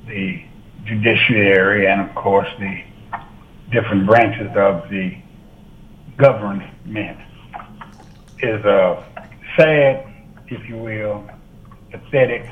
the judiciary, and of course the different branches of the government, is a sad, if you will, pathetic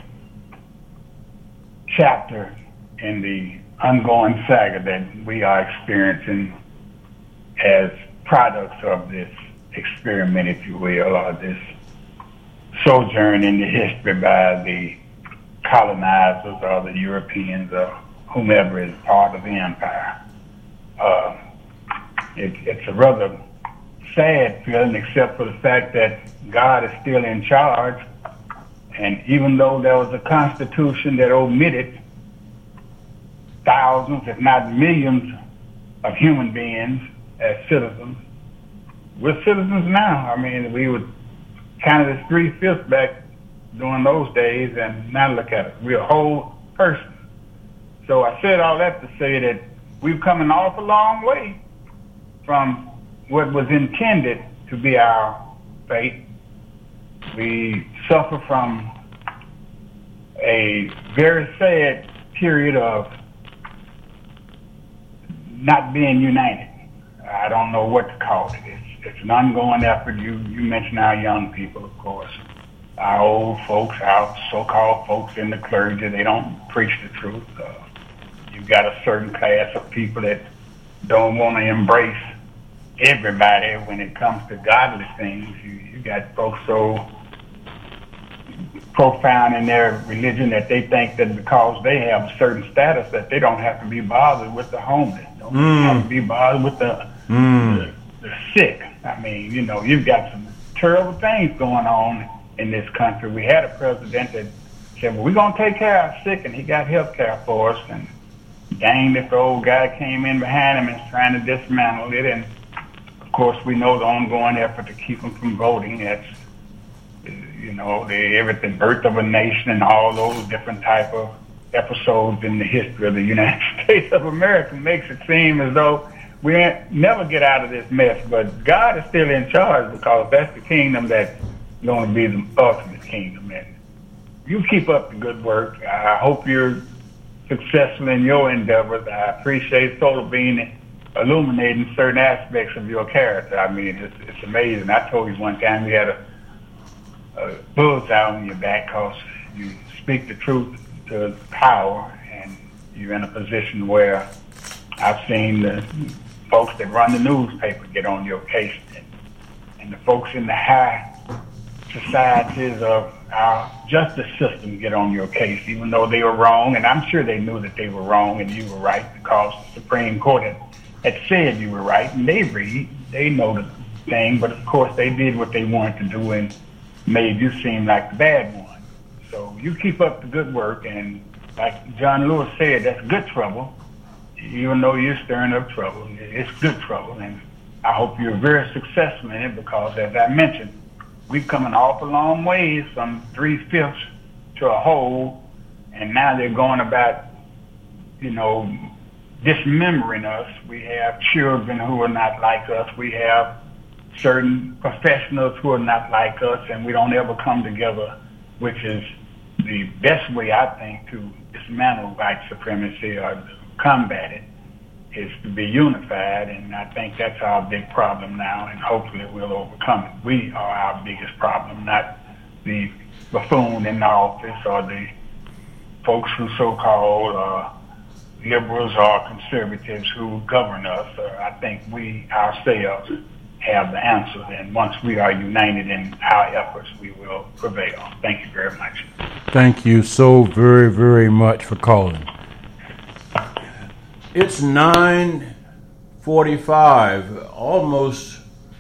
chapter in the ongoing saga that we are experiencing as products of this experiment, if you will, or this sojourn in the history by the colonizers or the Europeans or whomever is part of the empire. It's a rather sad feeling, except for the fact that God is still in charge. And even though there was a constitution that omitted thousands, if not millions, of human beings as citizens, we're citizens now. I mean, we would count it as 3/5 back during those days, and now look at it. We're a whole person. So I said all that to say that we've come an awful long way from what was intended to be our fate. We suffer from a very sad period of not being united. I don't know what to call it. It's an ongoing effort. You mentioned our young people, of course. Our old folks, our so-called folks in the clergy, they don't preach the truth. You've got a certain class of people that don't want to embrace everybody when it comes to godly things. You got folks so profound in their religion that they think that because they have a certain status that they don't have to be bothered with the homeless, don't have to be bothered with the sick. I mean, you know, you've got some terrible things going on in this country. We had a president that said, well, we're going to take care of our sick, and he got health care for us. And dang, this old guy came in behind him and is trying to dismantle it. And, of course, we know the ongoing effort to keep him from voting. That's, you know, the birth of a nation and all those different type of episodes in the history of the United States of America makes it seem as though we never get out of this mess. But God is still in charge, because that's the kingdom that's going to be the ultimate kingdom. And you keep up the good work. I hope you're successful in your endeavors. I appreciate Solar Bean illuminating certain aspects of your character. I mean, it's amazing. I told you one time you had a bullseye on your back because you speak the truth to power, and you're in a position where I've seen the folks that run the newspaper get on your case, and the folks in the high societies of our justice system get on your case, even though they were wrong. And I'm sure they knew that they were wrong and you were right, because the Supreme Court had said you were right, and they know the thing, but of course they did what they wanted to do and made you seem like the bad one. So you keep up the good work, and like John Lewis said, that's good trouble. Even though you're stirring up trouble, it's good trouble, and I hope you're very successful in it, because as I mentioned, we've come an awful long ways from 3/5 to a whole, and now they're going about, you know, dismembering us. We have children who are not like us. We have certain professionals who are not like us, and we don't ever come together, which is the best way, I think, to dismantle white supremacy or to combat it, is to be unified. And I think that's our big problem now, and hopefully we'll overcome it. We are our biggest problem, not the buffoon in the office or the folks who so-called liberals or conservatives who govern us. I think we ourselves have the answers, and once we are united in our efforts, we will prevail. Thank you very much. Thank you so very, very much for calling. It's 9:45, almost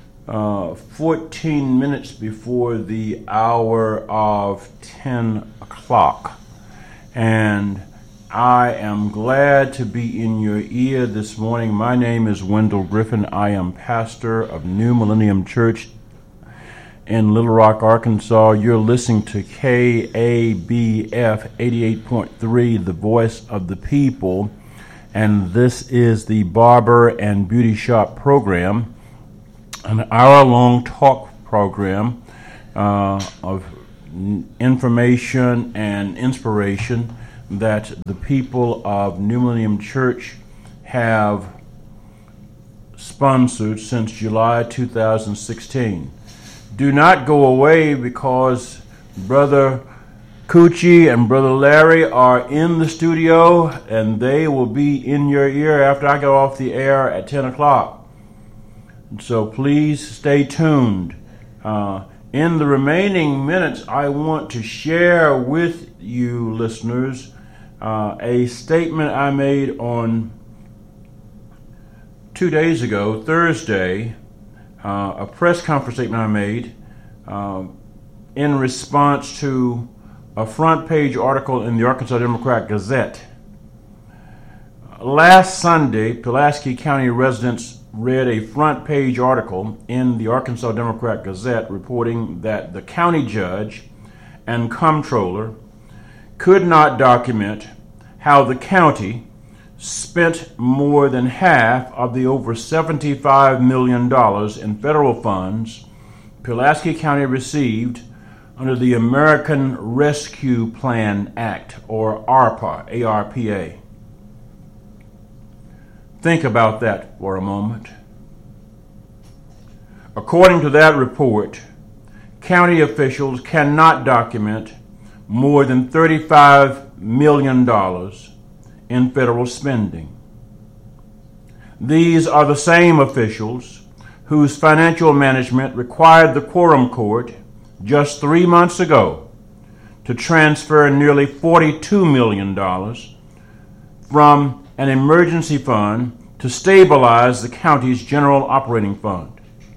14 minutes before the hour of 10 o'clock. And I am glad to be in your ear this morning. My name is Wendell Griffin. I am pastor of New Millennium Church in Little Rock, Arkansas. You're listening to KABF 88.3, the voice of the people. And this is the Barber and Beauty Shop program, an hour-long talk program of information and inspiration that the people of New Millennium Church have sponsored since July 2016. Do not go away, because Brother Coochie and Brother Larry are in the studio, and they will be in your ear after I go off the air at 10 o'clock. So please stay tuned. In the remaining minutes, I want to share with you listeners a statement I made on 2 days ago, Thursday, a press conference statement I made in response to a front page article in the Arkansas Democrat-Gazette. Last Sunday, Pulaski County residents read a front page article in the Arkansas Democrat-Gazette reporting that the county judge and comptroller could not document how the county spent more than half of the over $75 million in federal funds Pulaski County received under the American Rescue Plan Act, or ARPA, A-R-P-A. Think about that for a moment. According to that report, county officials cannot document more than $35 million in federal spending. These are the same officials whose financial management required the Quorum Court just 3 months ago to transfer nearly $42 million from an emergency fund to stabilize the county's general operating fund.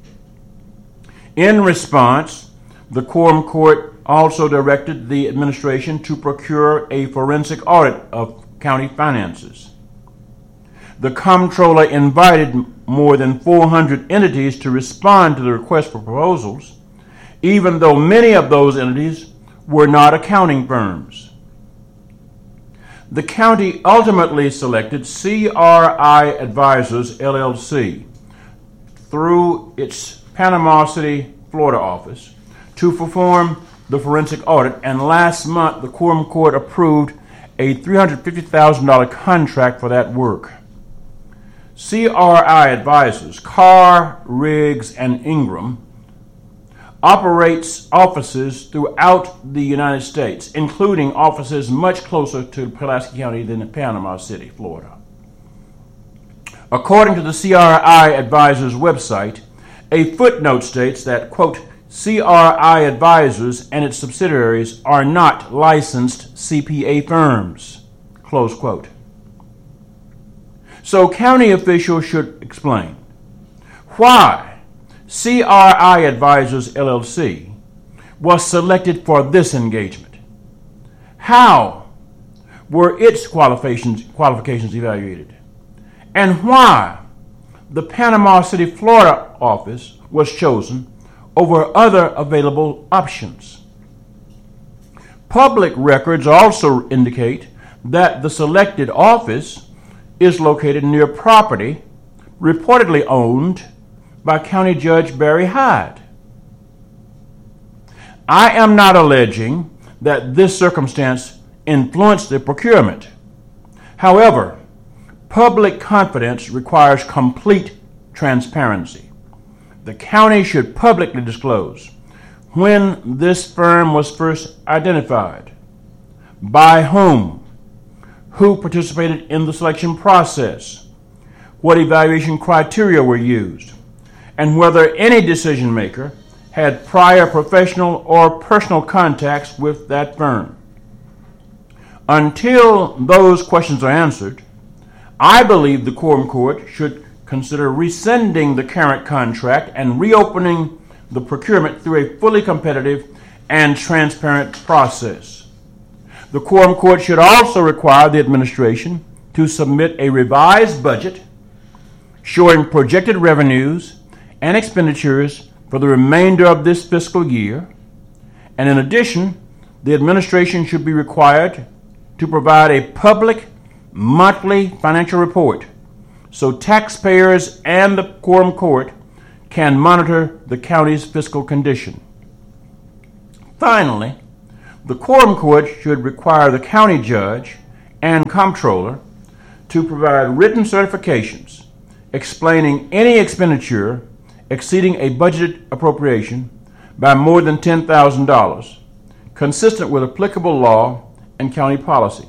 In response, the Quorum Court also directed the administration to procure a forensic audit of county finances. The comptroller invited more than 400 entities to respond to the request for proposals, even though many of those entities were not accounting firms. The county ultimately selected CRI Advisors, LLC, through its Panama City, Florida office, to perform the forensic audit, and last month the Quorum Court approved a $350,000 contract for that work. CRI Advisors, Carr, Riggs, and Ingram, operates offices throughout the United States, including offices much closer to Pulaski County than Panama City, Florida. According to the CRI Advisors website, a footnote states that, quote, CRI Advisors and its subsidiaries are not licensed CPA firms, close quote. So county officials should explain why CRI Advisors LLC was selected for this engagement. How were its qualifications evaluated? And why the Panama City, Florida office was chosen over other available options. Public records also indicate that the selected office is located near property reportedly owned by County Judge Barry Hyde. I am not alleging that this circumstance influenced the procurement. However, public confidence requires complete transparency. The county should publicly disclose when this firm was first identified, by whom, who participated in the selection process, what evaluation criteria were used, and whether any decision maker had prior professional or personal contacts with that firm. Until those questions are answered, I believe the Quorum Court should consider rescinding the current contract and reopening the procurement through a fully competitive and transparent process. The Quorum Court should also require the administration to submit a revised budget showing projected revenues and expenditures for the remainder of this fiscal year, and in addition, the administration should be required to provide a public monthly financial report so taxpayers and the Quorum Court can monitor the county's fiscal condition. Finally, the Quorum Court should require the county judge and Comptroller to provide written certifications explaining any expenditure exceeding a budgeted appropriation by more than $10,000, consistent with applicable law and county policy.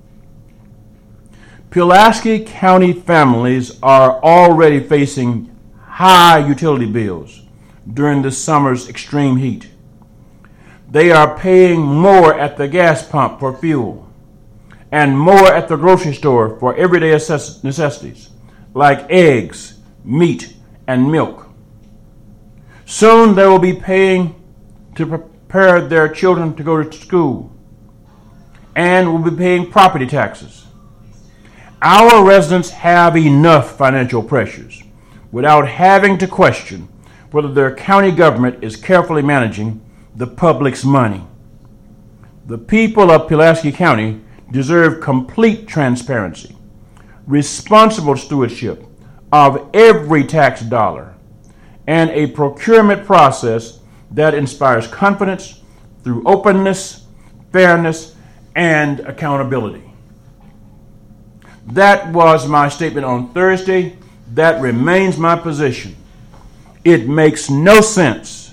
Pulaski County families are already facing high utility bills during this summer's extreme heat. They are paying more at the gas pump for fuel and more at the grocery store for everyday necessities like eggs, meat, and milk. Soon they will be paying to prepare their children to go to school and will be paying property taxes. Our residents have enough financial pressures without having to question whether their county government is carefully managing the public's money. The people of Pulaski County deserve complete transparency, responsible stewardship of every tax dollar, and a procurement process that inspires confidence through openness, fairness, and accountability. That was my statement on Thursday. That remains my position. It makes no sense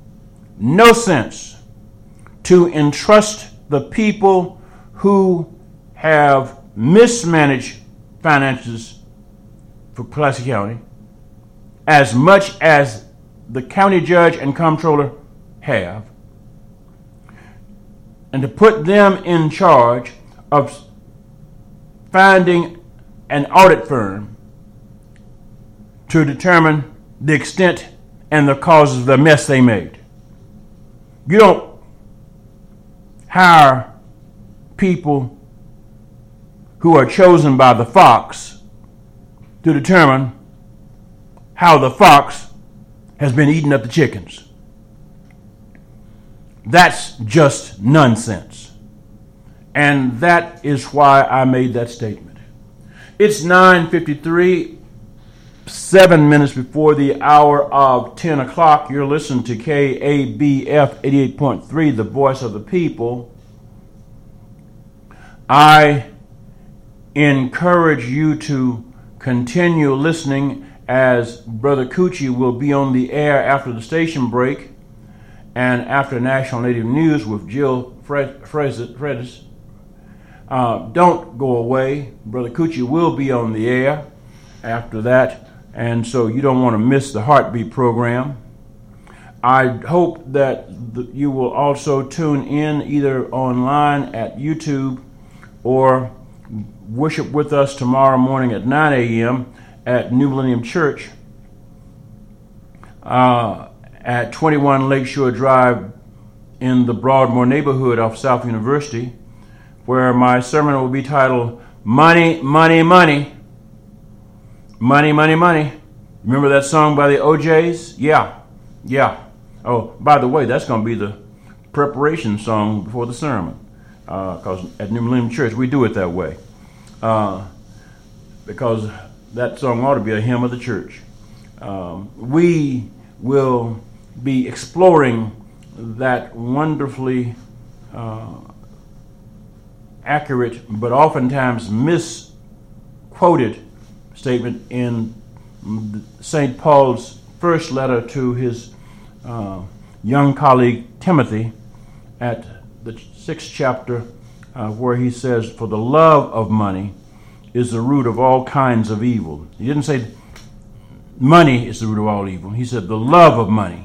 to entrust the people who have mismanaged finances for Pulaski County as much as the county judge and comptroller have, and to put them in charge of finding an audit firm to determine the extent and the causes of the mess they made. You don't hire people who are chosen by the fox to determine how the fox has been eating up the chickens. That's just nonsense. And that is why I made that statement. It's 9:53, 7 minutes before the hour of 10 o'clock. You're listening to KABF 88.3, the voice of the people. I encourage you to continue listening as Brother Coochie will be on the air after the station break and after National Native News with Jill Fredis. Don't go away. Brother Coochie will be on the air after that, and so you don't want to miss the Heartbeat program. I hope that you will also tune in either online at YouTube or worship with us tomorrow morning at 9 a.m. at New Millennium Church at 21 Lakeshore Drive in the Broadmoor neighborhood of South University, where my sermon will be titled Money, Money, Money. Money, Money, Money. Remember that song by the OJs? Yeah. Oh, by the way, that's going to be the preparation song before the sermon, because at New Millennium Church we do it that way, because that song ought to be a hymn of the church. We will be exploring that wonderfully accurate but oftentimes misquoted statement in St. Paul's first letter to his young colleague Timothy at the 6th chapter, where he says, "For the love of money is the root of all kinds of evil." He didn't say money is the root of all evil. He said the love of money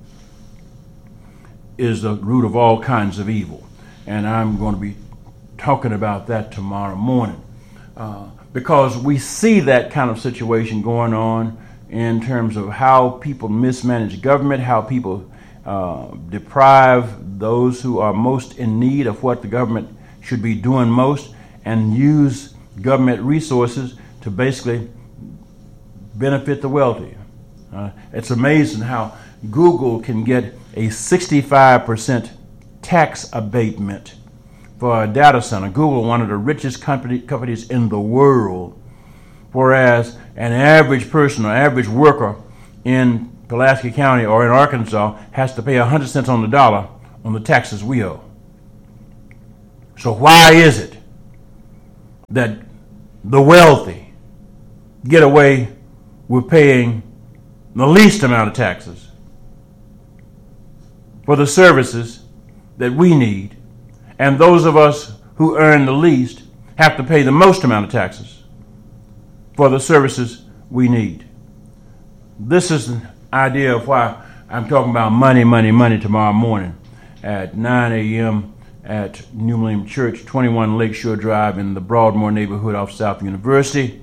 is the root of all kinds of evil. And I'm going to be talking about that tomorrow morning, because we see that kind of situation going on in terms of how people mismanage government, how people deprive those who are most in need of what the government should be doing most, and use government resources to basically benefit the wealthy. It's amazing how Google can get a 65% tax abatement for a data center. Google, one of the richest companies in the world, whereas an average person or average worker in Pulaski County or in Arkansas has to pay 100 cents on the dollar on the taxes we owe. So why is it that the wealthy get away with paying the least amount of taxes for the services that we need, and those of us who earn the least have to pay the most amount of taxes for the services we need. This is the idea of why I'm talking about money tomorrow morning at 9 a.m. at New Millennium Church, 21 Lakeshore Drive in the Broadmoor neighborhood off South University.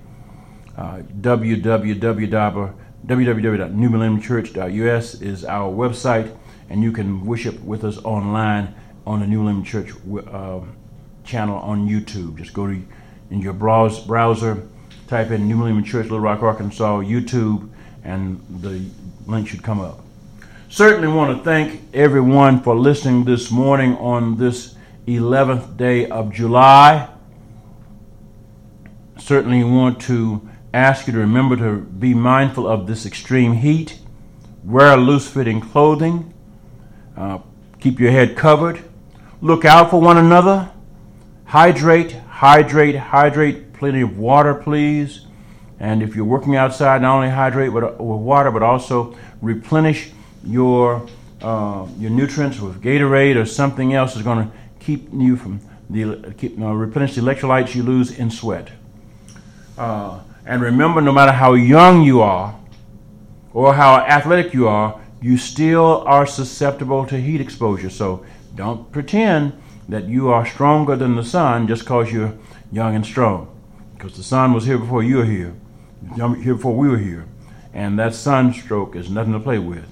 www.newmillenniumchurch.us is our website, and you can worship with us online on the New Millennium Church channel on YouTube. Just go to in your browser, type in New Millennium Church, Little Rock, Arkansas, YouTube, and the link should come up. Certainly want to thank everyone for listening this morning on this 11th day of July. Certainly want to ask you to remember to be mindful of this extreme heat. Wear loose-fitting clothing. Keep your head covered. Look out for one another. Hydrate. Plenty of water, please. And if you're working outside, not only hydrate with water, but also replenish your nutrients with Gatorade or something else is going to keep you from replenish the electrolytes you lose in sweat. And remember, no matter how young you are or how athletic you are, you still are susceptible to heat exposure. So don't pretend that you are stronger than the sun just because you're young and strong. Because the sun was here before you were here. Here before we were here. And that sunstroke is nothing to play with.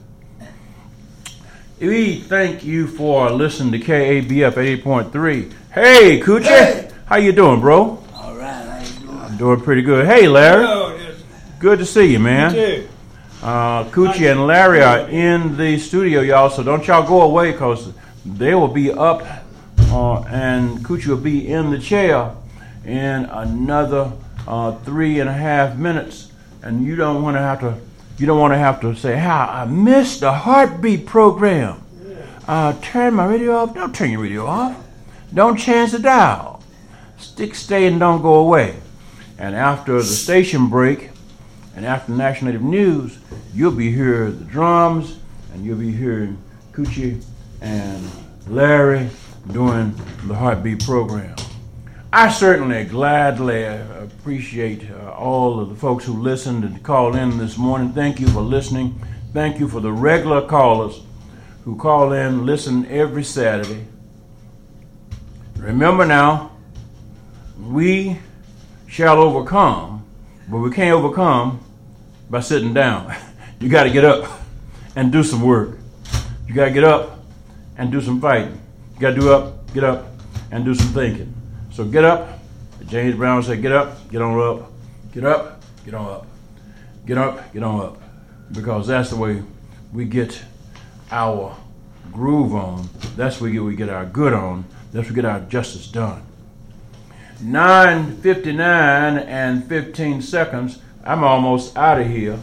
We thank you for listening to KABF 88.3. Hey, Coochie. Hey. How you doing, bro? All right. How you doing? I'm doing pretty good. Hey, Larry. Hello. Yes. Good to see you, man. You too. Coochie and Larry are in the studio, y'all, so don't y'all go away because they will be up and Coochie will be in the chair in another 3.5 minutes, and you don't want to have to say, "How I missed the Heartbeat program." Turn my radio off. Don't turn your radio off. Don't change the dial. Stay and don't go away. And after the station break, and after National Native News, you'll be hearing the drums, and you'll be hearing Coochie and Larry doing the Heartbeat program. I certainly gladly appreciate all of the folks who listened and called in this morning. Thank you for listening. Thank you for the regular callers who call in, listen every Saturday. Remember now, we shall overcome, but we can't overcome by sitting down. You got to get up and do some work. You got to get up and do some fighting. You got to get up and do some thinking. So get up. James Brown said, get up, get on up. Get up, get on up. Get up, get on up. Because that's the way we get our groove on. That's where we get our good on. That's where we get our justice done. 9:59 and 15 seconds. I'm almost out of here.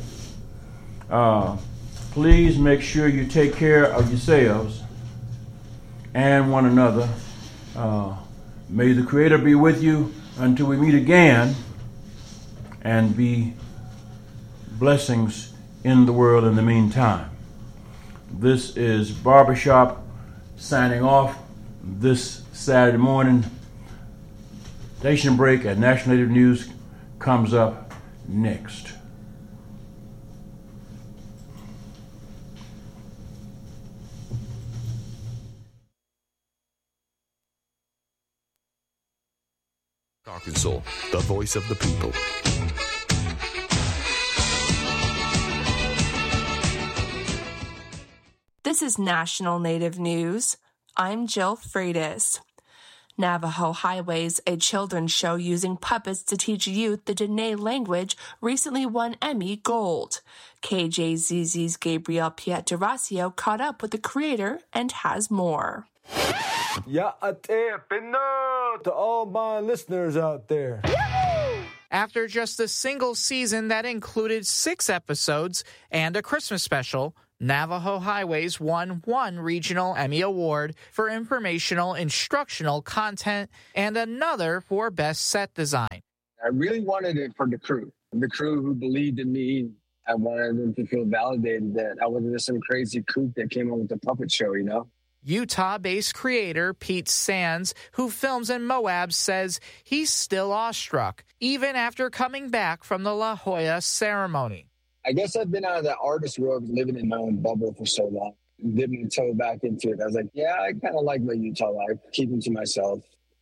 Please make sure you take care of yourselves and one another. May the Creator be with you until we meet again, and be blessings in the world in the meantime. This is Barbershop signing off this Saturday morning. Station break at National Native News comes up next. Arkansas, the voice of the people. This is National Native News. I'm Jill Freitas. Navajo Highways, a children's show using puppets to teach youth the Dene language, recently won Emmy Gold. KJZZ's Gabriel Pietrasio caught up with the creator and has more. To all my listeners out there. After just a single season that included 6 episodes and a Christmas special, Navajo Highways won one regional Emmy Award for informational instructional content and another for best set design. I really wanted it for the crew who believed in me. I wanted them to feel validated that I wasn't just some crazy kook that came up with a puppet show, you know? Utah-based creator Pete Sands, who films in Moab, says he's still awestruck, even after coming back from the La Jolla ceremony. I guess I've been out of that artist world, living in my own bubble for so long. Dipping my toe back into it. I was like, yeah, I kind of like my Utah life, keeping to myself.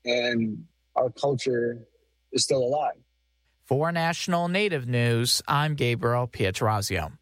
And our culture is still alive. For National Native News, I'm Gabriel Pietrazio.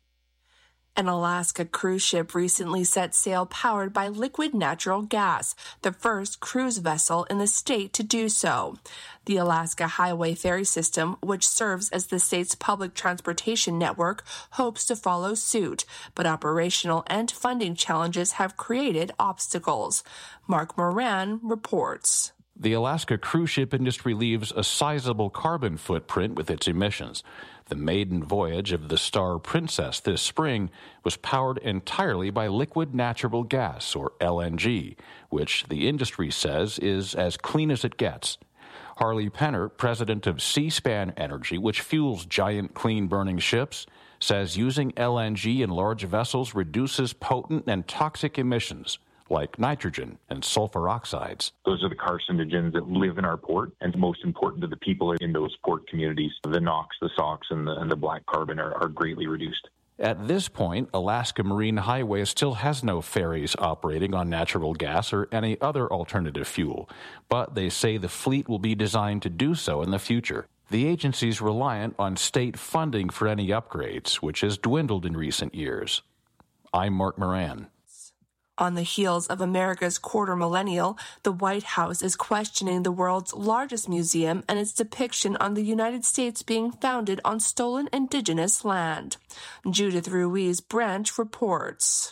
An Alaska cruise ship recently set sail powered by liquid natural gas, the first cruise vessel in the state to do so. The Alaska Highway Ferry System, which serves as the state's public transportation network, hopes to follow suit, but operational and funding challenges have created obstacles. Mark Moran reports. The Alaska cruise ship industry leaves a sizable carbon footprint with its emissions. The maiden voyage of the Star Princess this spring was powered entirely by liquid natural gas, or LNG, which the industry says is as clean as it gets. Harley Penner, president of Seaspan Energy, which fuels giant clean-burning ships, says using LNG in large vessels reduces potent and toxic emissions, like nitrogen and sulfur oxides. Those are the carcinogens that live in our port, and most important to the people in those port communities. The NOx, the SOx, and the black carbon are greatly reduced. At this point, Alaska Marine Highway still has no ferries operating on natural gas or any other alternative fuel, but they say the fleet will be designed to do so in the future. The agency's reliant on state funding for any upgrades, which has dwindled in recent years. I'm Mark Moran. On the heels of America's quarter millennial, the White House is questioning the world's largest museum and its depiction on the United States being founded on stolen indigenous land. Judith Ruiz Branch reports.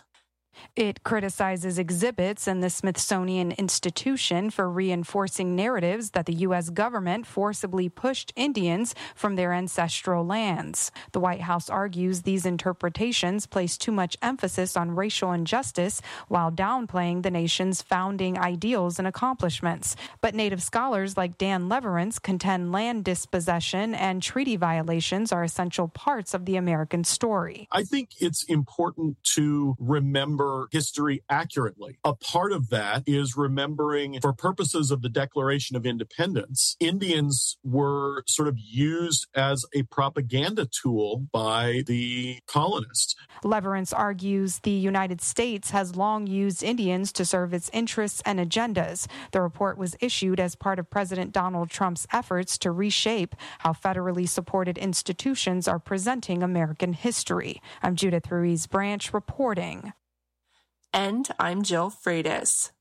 It criticizes exhibits in the Smithsonian Institution for reinforcing narratives that the U.S. government forcibly pushed Indians from their ancestral lands. The White House argues these interpretations place too much emphasis on racial injustice while downplaying the nation's founding ideals and accomplishments. But Native scholars like Dan Leverance contend land dispossession and treaty violations are essential parts of the American story. I think it's important to remember history accurately. A part of that is remembering, for purposes of the Declaration of Independence, Indians were sort of used as a propaganda tool by the colonists. Leverance argues the United States has long used Indians to serve its interests and agendas. The report was issued as part of President Donald Trump's efforts to reshape how federally supported institutions are presenting American history. I'm Judith Ruiz Branch reporting. And I'm Jill Freitas.